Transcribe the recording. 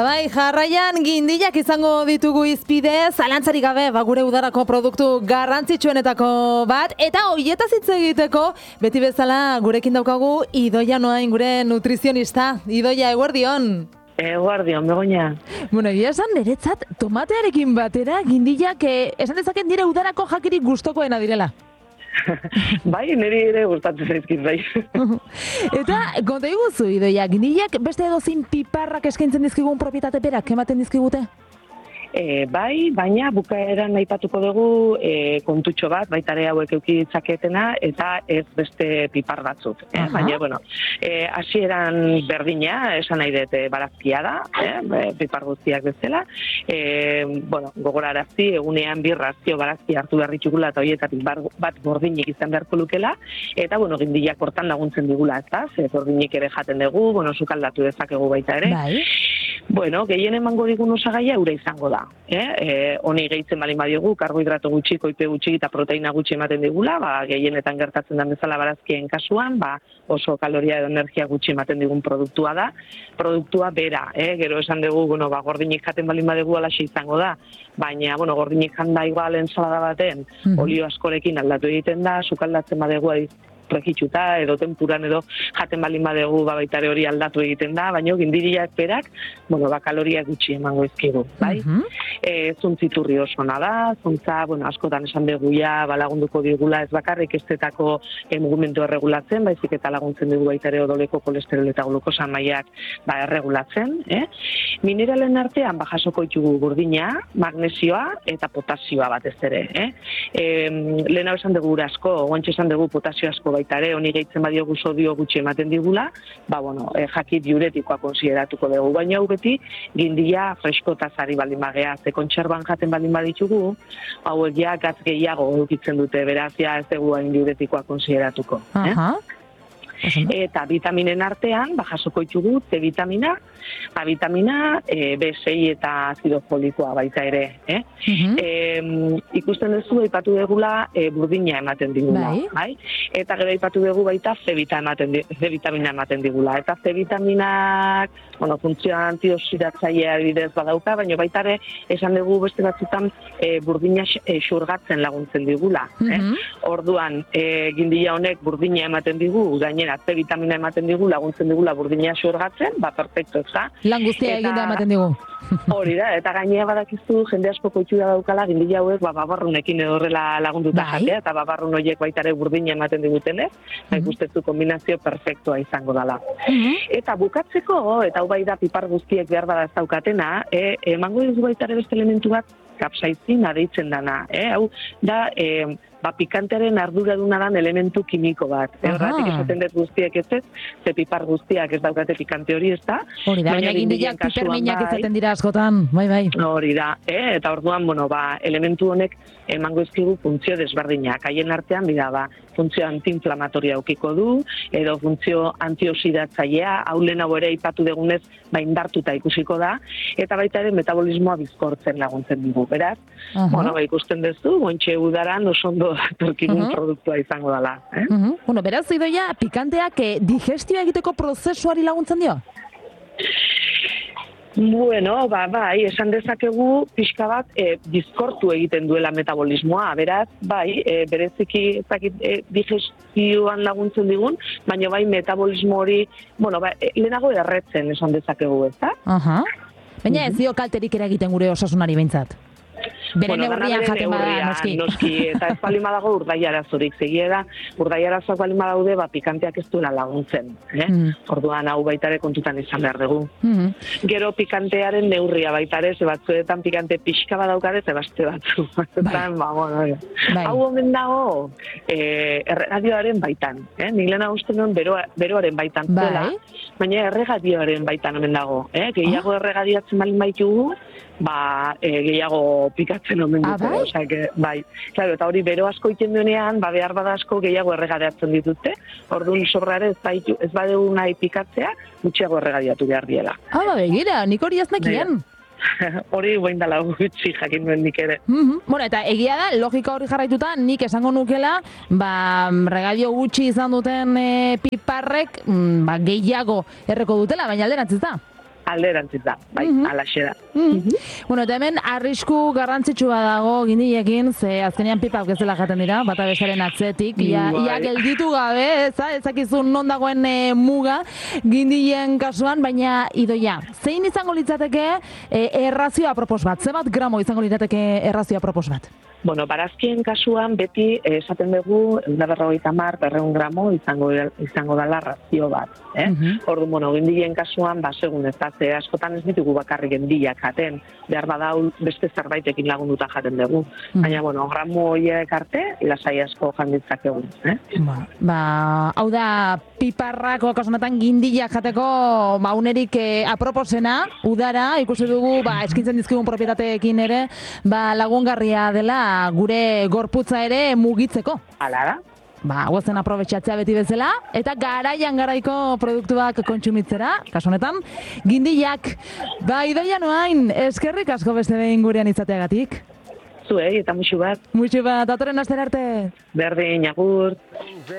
Bai, jarraian gindilak izango ditugu izpide, zalantzarik gabe, gure udarako produktu garrantzitsuenetako bat, eta hoietaz hitz egiteko, beti bezala gurekin daukagu Idoia Noain, gure nutrizionista. Idoia, eguerdion. Eguerdion, Begoña. Bueno, egia esan, niretzat tomatearekin batera gindilak esan dezaken nire udarako jakirik gustokoena direla. Bai, niri ere gustatzen zaizkit, bai. Eta, konta iguzu, Idoia, gindilak beste edozin piparrak eskaintzen dizkigun propietate berak ematen dizkigute? Bai, baina bukaeran aipatuko dugu kontutxo bat, baita ere hauek eduki ditzaketena, eta ez beste pipar batzuk. Baina, bueno, hasieran berdina, esan nahi dut barazkia da, pipar guztiak bezala. Bueno, gogorarazi, egunean bi razio barazki hartu behar ditugula, eta horietatik bat gordinik izan beharko lukela, eta, bueno, gindilak hortan laguntzen digula, eta ze gordinik ere jaten dugu, bueno, sukaldatu dezakegu baita ere. Bai. Bueno, gehien emango digun osagaia eura izango da. Honi gehitzen bali badiogu, karbohidrato gutxi, koipe gutxi eta proteina gutxi ematen digula, gehienetan gertatzen den bezala barazkien kasuan, oso kaloria edo energia gutxi ematen digun produktua da. Produktua bera, gero esan dugu, bueno, gordinik jaten bali badegu alaxe izango da, baina, bueno, gordinik janda igual ensalada baten, olio askorekin aldatu egiten da, sukaldatzen badegu prekitxuta edo tempuran edo jaten balin badegu baitare hori aldatu egiten da, baina gindiriak berak, bueno, kaloria gutxi emango izkigu, bai? Zuntziturri oso ona da, zuntza, bueno, askotan esan dugu ja, lagunduko digula ez bakarrik estetako mugimendu erregulatzen, baizik eta laguntzen dugu baitare odoleko kolesterol eta glukosa mailak erregulatzen, Mineralen artean jasoko ditugu burdina, magnesioa eta potasioa batez ere, Lehena esan dugu ura asko, guantxe esan dugu potasio asko baita ere, honi gehitzen badiogu sodio gutxi ematen digula, bueno, jakit diuretikoa konsideratuko dugu, baina hau beti gindia freskotazari baldin magea, ze kontserban jaten baldin baditugu, hauek ja gatz gehiago edukitzen dute, beraz ja ez dugu hain diuretikoa konsideratuko. Eta vitaminen artean, jasoko ditugu C vitamina, A vitamina, B6 eta azido folikoa baita ere. Ikusten duzu, aipatu dugula burdina ematen digula. Bai? Eta gero aipatu dugu baita C vitamina ematen digula. Eta C vitaminak, bueno, funtzioa antioxidatzailea bidez badauka, baina baita ere esan dugu beste batzutan burdina xurgatzen laguntzen digula. Orduan, gindia honek burdina ematen digu, gainera C vitamina ematen digu, laguntzen digula burdina xurgatzen, perfecto, ez da? Lan guztia eginda ematen digu. Hori da, eta gainea badakizu jende asko koitxura daukala gindila hauek babarrunekin edo horrela lagunduta jatea, eta babarrun horiek baitare burdina ematen digutenez, ikustezu kombinazio perfektua izango dela. Eta bukatzeko, eta hau bai da pipar guztiek behar bada ez daukatena, emango dizu baitare beste elementu bat, kapsaizina deitzen dana. Hau da, pikantearen arduraduna dan elementu kimiko bat. Horretik esaten dut guztiek ez ez, ze pipar guztiak ez daukate pikante hori ez da. Hori da, baina gindiak piperminak izaten dira askotan, bai. Hori da, eta orduan, bueno, elementu honek emango izkigu funtzio desberdinak. Haien artean, funtzio antiinflamatoria aukiko du, edo funtzio antioxidatzailea, hau lehen hau ere ipatu degunez, indartuta ikusiko da, eta baita ere metabolismoa bizkortzen laguntzen dugu. Beraz, bueno, ikusten duzu, gontxe udaran oso ondo torkigun produktua izango dela. Bueno, beraz, Idoia, pikanteak digestioa egiteko prozesuari laguntzen dio? Bueno, bai, esan dezakegu pixka bat bizkortu egiten duela metabolismoa, beraz, bai, bereziki digestioan laguntzen digun, baina bai metabolismo hori, bueno, lehenago erretzen esan dezakegu, ez da? Baina ez dio kalterik eragiten gure osasunari behintzat? Bere neurrian jaten bada, noski. Eta ez balin badago urdaiarazorik. Segia da, urdaiarazoak balin badaude, pikanteak ez duela laguntzen. Orduan hau baitare kontutan izan behar dugu. Gero pikantearen neurria baitare, ze batzuetan pikante pixka badaukare, ze baste batzu. Hau omen dago, erregadioaren baitan. Nik lehena uste nuen beroaren baitan zuela, baina erregadioaren baitan omen dago. Gehiago erregadiatzen balin baitugu, gehiago pikatzen omen dute. Bai, claro, eta hori bero asko iten duenean, behar bada asko gehiago erregadeatzen dituzte, orduan sobrare ez badegu nahi pikatzea, gutxiago erregadiatu behar diela. Begira, nik hori ez nekien. Hori guain dala gutxi jakin duen nik ere. Bueno, eta egia da, logika hori jarraituta, nik esango nukela, regadio gutxi izan duten piparrek, gehiago erreko dutela, baina alderantziz da. alderantziz da, bai, alaxe da. Bueno, eta hemen arrisku garrantzitsua dago gindilekin, ze azkenean pipak bezala jaten dira, bata bezaren atzetik, ia gelditu gabe, ezakizun non dagoen muga gindileen kasuan, baina Idoia, zein izango litzateke errazioa apropos bat? Ze bat gramo izango litzateke errazioa apropos bat? Bueno, barazkien kasuan beti esaten dugu 150-200 gramo izango dela razio bat. Ordu, gindileen kasuan, segun ez da, askotan ez ditugu bakarrik gindiak jaten, behar badau beste zerbaitekin lagunduta jaten dugu. Baina, gramo horiek arte, lasai asko janditzak egun. Hau da, piparrako kasunetan gindiak jateko unerik aproposena, udara, ikusi dugu, eskintzen dizkigun propietateekin ere, lagungarria dela gure gorputza ere mugitzeko. Hala da. Guazen aprobetxatzea beti bezala, eta garaian garaiko produktuak kontsumitzera, kasu honetan, gindiak. Idoia Noain, eskerrik asko beste behin gurean izateagatik. Zuei, eta musu bat. Musu bat, datorren astera arte. Berdin, agur.